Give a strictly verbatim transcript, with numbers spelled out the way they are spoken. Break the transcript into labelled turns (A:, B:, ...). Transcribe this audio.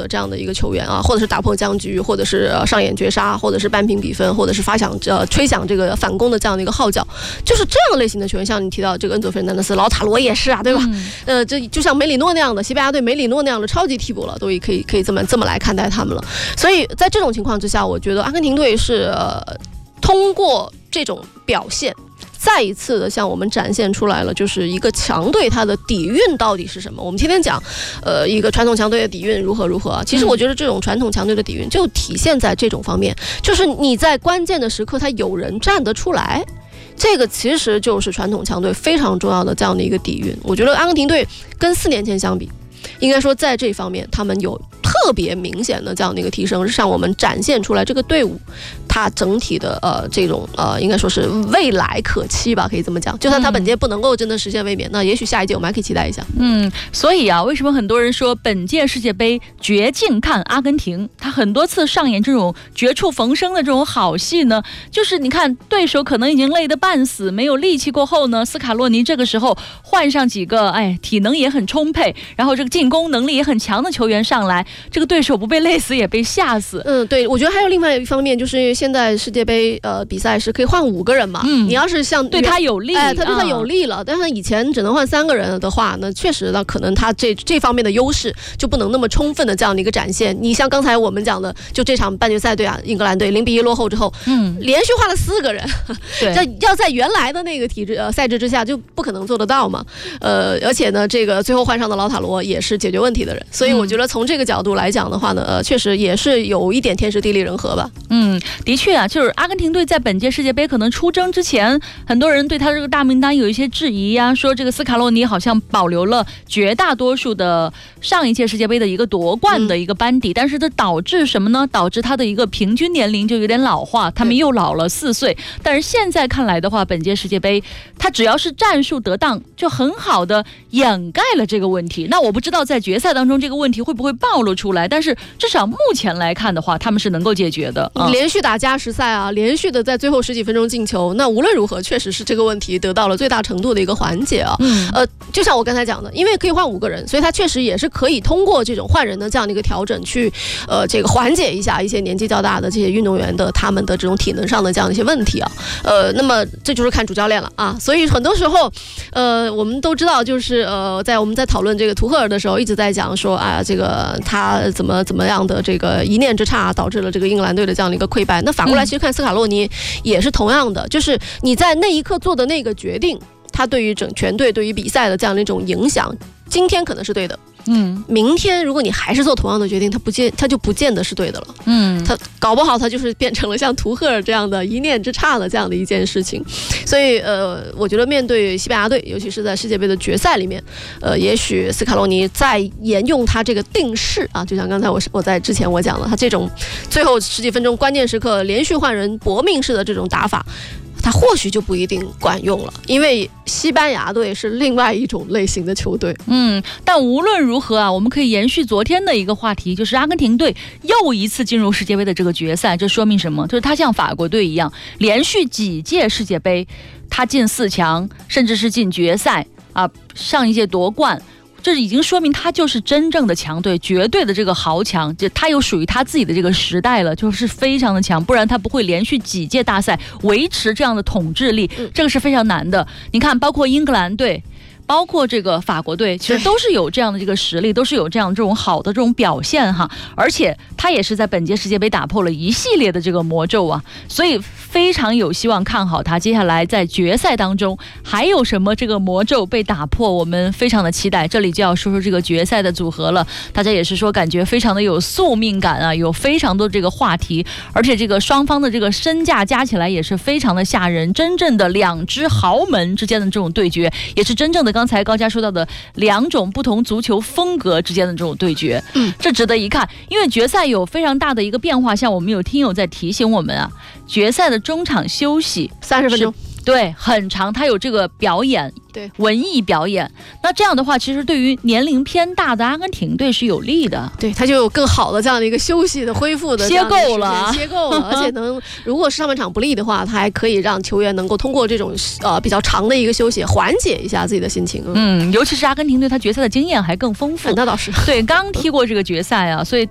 A: 的这样的一个球员啊，或者是打破僵局，或者是上演绝杀，或者是扳平比分，或者是发响呃吹响这个反攻的这样的一个号角，就是这样类型的球员，像你提到这个恩佐费尔南德斯、老塔罗也是啊，对吧？嗯、呃，这就像梅里诺那样的西班牙队梅里诺那样的超级替补了，都可以可以这么这么来看待他们了。所以在这种情况之下，我觉得阿根廷队是、呃、通过这种表现。再一次的向我们展现出来了，就是一个强队它的底蕴到底是什么。我们天天讲，呃，一个传统强队的底蕴如何如何啊。其实我觉得这种传统强队的底蕴就体现在这种方面，就是你在关键的时刻，他有人站得出来。这个其实就是传统强队非常重要的这样的一个底蕴。我觉得阿根廷队跟四年前相比，应该说在这方面他们有特别明显的这样的一个提升，向我们展现出来这个队伍它整体的呃这种呃应该说是未来可期吧，可以这么讲。就算他本届不能够真的实现卫冕，那也许下一届我们还可以期待一下。
B: 嗯，所以啊，为什么很多人说本届世界杯绝境看阿根廷？他很多次上演这种绝处逢生的这种好戏呢？就是你看对手可能已经累得半死，没有力气过后呢，斯卡洛尼这个时候换上几个哎体能也很充沛，然后这个进攻能力也很强的球员上来，这个对手不被累死也被吓死。
A: 嗯，对，我觉得还有另外一方面，就是现在世界杯呃比赛是可以换五个人嘛，嗯，你要是像
B: 对他有利，
A: 哎，他对他有利了，嗯、但是以前只能换三个人的话，那确实呢，可能他这这方面的优势就不能那么充分的这样的一个展现。你像刚才我们讲的，就这场半决赛对啊，英格兰队零比一落后之后，嗯，连续换了四个人，对，要要在原来的那个体制呃赛制之下就不可能做得到嘛，呃，而且呢，这个最后换上的老塔罗也是解决问题的人，所以我觉得从这个角度来讲的话呢，呃，确实也是有一点天时地利人和吧。
B: 嗯，的确啊，就是阿根廷队在本届世界杯可能出征之前，很多人对他这个大名单有一些质疑呀、啊，说这个斯卡洛尼好像保留了绝大多数的上一届世界杯的一个夺冠的一个班底，嗯、但是这导致什么呢？导致他的一个平均年龄就有点老化，他们又老了四岁。但是现在看来的话，本届世界杯他只要是战术得当，就很好的掩盖了这个问题。那我不知道在决赛当中这个问题会不会暴露出来，但是至少目前来看的话，他们是能够解决的。
A: 嗯、连续打加时赛啊，连续的在最后十几分钟进球，那无论如何，确实是这个问题得到了最大程度的一个缓解啊。嗯，呃，就像我刚才讲的，因为可以换五个人，所以他确实也是可以通过这种换人的这样的一个调整，去呃这个缓解一下一些年纪较大的这些运动员的他们的这种体能上的这样的一些问题啊。呃，那么这就是看主教练了啊。所以很多时候，呃，我们都知道，就是呃，在我们在讨论这个图赫尔的时候，一直在讲说啊，这个他怎么怎么样的这个一念之差导致了这个英格兰队的这样的一个溃败。那反过来，其实看斯卡洛尼也是同样的，就是你在那一刻做的那个决定，他对于整全队对于比赛的这样的一种影响，今天可能是对的。嗯，明天如果你还是做同样的决定，他不见他就不见得是对的了。嗯，他搞不好他就是变成了像图赫尔这样的一念之差的这样的一件事情。所以呃，我觉得面对西班牙队，尤其是在世界杯的决赛里面，呃，也许斯卡洛尼在沿用他这个定式啊，就像刚才我我在之前我讲了，他这种最后十几分钟关键时刻连续换人搏命式的这种打法，他或许就不一定管用了，因为西班牙队是另外一种类型的球队。
B: 嗯，但无论如何啊，我们可以延续昨天的一个话题，就是阿根廷队又一次进入世界杯的这个决赛，这说明什么？就是他像法国队一样，连续几届世界杯，他进四强，甚至是进决赛啊，上一届夺冠。这已经说明他就是真正的强队，绝对的这个豪强，就他有属于他自己的这个时代了，就是非常的强，不然他不会连续几届大赛维持这样的统治力，这个是非常难的。你看，包括英格兰队，包括这个法国队，其实都是有这样的这个实力，都是有这样这种好的这种表现哈。而且他也是在本届世界杯打破了一系列的这个魔咒啊，所以非常有希望看好他接下来在决赛当中还有什么这个魔咒被打破，我们非常的期待。这里就要说说这个决赛的组合了，大家也是说感觉非常的有宿命感啊，有非常多这个话题，而且这个双方的这个身价加起来也是非常的吓人，真正的两支豪门之间的这种对决，也是真正的刚才高佳说到的两种不同足球风格之间的这种对决，嗯，这值得一看。因为决赛有非常大的一个变化，像我们有听友在提醒我们啊，决赛的中场休息
A: 三十分钟，
B: 对，很长，它有这个表演，对，文艺表演。那这样的话，其实对于年龄偏大的阿根廷队是有利的，
A: 对，它就有更好的这样的一个休息的恢复的
B: 歇够了，
A: 歇够了，而且能，如果是上半场不利的话，它还可以让球员能够通过这种呃比较长的一个休息，缓解一下自己的心情。
B: 嗯，尤其是阿根廷队，他决赛的经验还更丰富。
A: 那倒是，
B: 对，刚踢过这个决赛啊，所以